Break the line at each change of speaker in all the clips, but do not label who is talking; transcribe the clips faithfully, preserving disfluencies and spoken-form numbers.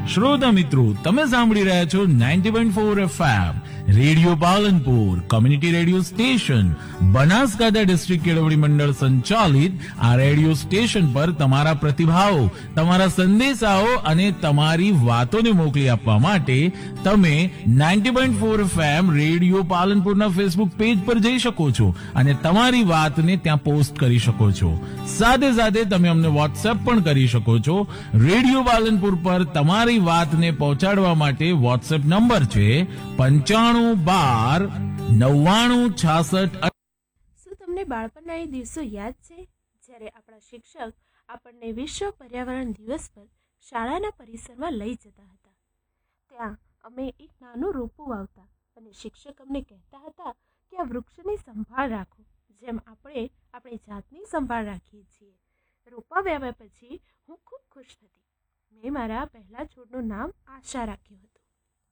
શ્રોતા મિત્રો, તમે સાંભળી રહ્યા છો ninety point four FM radio Palanpur, community radio station, Banaskantha district કેળવણી મંડળ સંચાલિત આ રેડિયો સ્ટેશન પર તમારા પ્રતિભાવો, તમારા સંદેશાઓ અને તમારી વાતોને મોકલી આપવા માટે તમે ninety point four FM radio પાલનપુરના Facebook page પર જઈ શકો છો અને તમારી વાતને ત્યાં પોસ્ટ કરી શકો છો. સાથે સાથે તમે અમને વોટ્સએપ પણ કરી શકો છો. રેડિયો પાલનપુર પર તમારી વાતને પહોંચાડવા માટે વોટ્સએપ નંબર છે પંચાણું બાર નવ્વાણું છાસઠ.
શું તમને બાળપણના એ દિવસો યાદ છે જ્યારે આપણા શિક્ષક આપણને વિશ્વ પર્યાવરણ દિવસ પર શાળાના પરિસરમાં લઈ જતા હતા? ત્યાં અમે એક નાનું રોપું વાવતા અને શિક્ષક અમને કહેતા હતા કે આ વૃક્ષની સંભાળ રાખો, જેમ આપણે આપણી જાતની સંભાળ રાખીએ છીએ. રોપા વાવ્યા પછી હું ખૂબ ખુશ થતી. મેં મારા પહેલા છોડનું નામ આશા રાખ્યું હતું.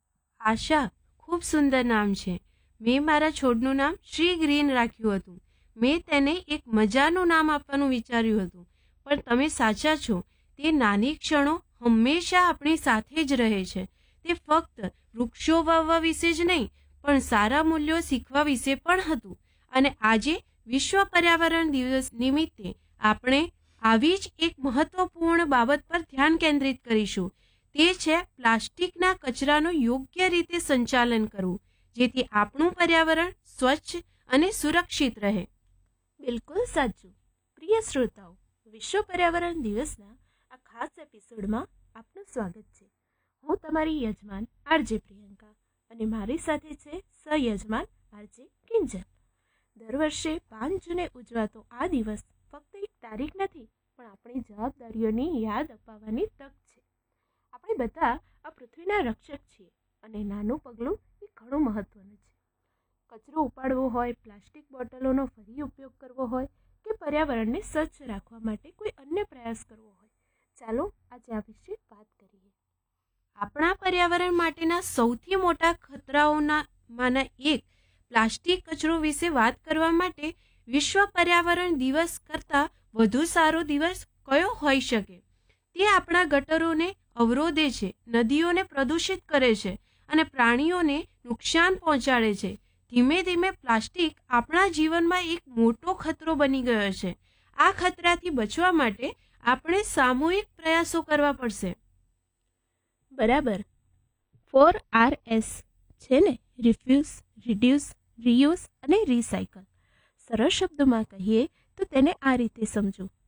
આશા ખૂબ સુંદર નામ છે. મેં મારા છોડનું નામ શ્રી ગ્રીન રાખ્યું હતું. મેં તેને એક મજાનું નામ આપવાનું વિચાર્યું હતું, પણ તમે સાચા છો. તે નાની ક્ષણો હંમેશા આપણી સાથે જ રહે છે. તે ફક્ત વૃક્ષો વાવવા વિશે જ નહીં, પણ સારા મૂલ્યો શીખવા વિશે પણ હતું. અને આજે વિશ્વ પર્યાવરણ દિવસ નિમિત્તે આપણે આવી જ એક મહત્વપૂર્ણ બાબત પર ધ્યાન કેન્દ્રિત કરીશું. તે છે પ્લાસ્ટિકના કચરાનું યોગ્ય રીતે સંચાલન કરવું, જેથી આપણું પર્યાવરણ સ્વચ્છ અને સુરક્ષિત રહે.
બિલકુલ સાચું. પ્રિય શ્રોતાઓ, વિશ્વ પર્યાવરણ દિવસના આ ખાસ એપિસોડમાં આપનું સ્વાગત છે. હું તમારી યજમાન આરજે પ્રિયંકા અને મારી સાથે છે સહયજમાન આરજે કિંજલ. દર વર્ષે પાંચ જૂને ઉજવાતો આ દિવસ ફક્ત એક તારીખ નથી, પણ આપણી જવાબદારીઓની યાદ અપાવવાની તક છે. આપણે બધા આ પૃથ્વીના રક્ષક છીએ અને નાનું પગલું એ ઘણું મહત્વનું છે. કચરો ઉપાડવો હોય, પ્લાસ્ટિક બોટલોનો ફરી ઉપયોગ કરવો હોય કે પર્યાવરણને સ્વચ્છ રાખવા માટે કોઈ અન્ય પ્રયાસ કરવો હોય, ચાલો આજે આ વિશે વાત કરીએ.
આપણા પર્યાવરણ માટેના સૌથી મોટા ખતરાઓમાંના એક પ્લાસ્ટિક કચરો વિશે વાત કરવા માટે વિશ્વ પર્યાવરણ દિવસ કરતાં વધુ સારો દિવસ કયો હોઈ શકે? તે આપણા ગટરોને અવરોધે છે, નદીઓને પ્રદૂષિત કરે છે અને પ્રાણીઓને નુકસાન પહોંચાડે છે. ધીમે ધીમે પ્લાસ્ટિક આપણા જીવનમાં એક મોટો ખતરો બની ગયો છે. આ ખતરાથી બચવા માટે આપણે સામૂહિક પ્રયાસો કરવા પડશે.
બરાબર. ફોર આર એસ છે ને, રિફ્યુઝ, રિડ્યુસ, રીયુઝ અને રિસાયકલ. સરળ શબ્દોમાં કહીએ તો તેને આ રીતે સમજો.